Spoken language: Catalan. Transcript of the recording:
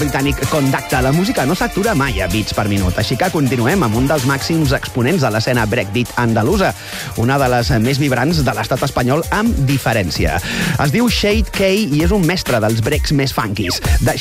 britànic Conducta. La música no s'atura mai a beats per minut, així que continuem amb un dels màxims exponents de l'escena breakbeat andalusa, una de les més vibrants de l'estat espanyol amb diferència. Es diu Shade K i és un mestre dels breaks més funkis.